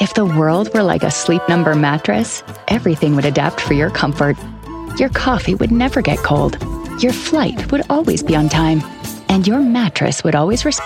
If the world were like a Sleep Number mattress, everything would adapt for your comfort. Your coffee would never get cold. Your flight would always be on time. And your mattress would always respond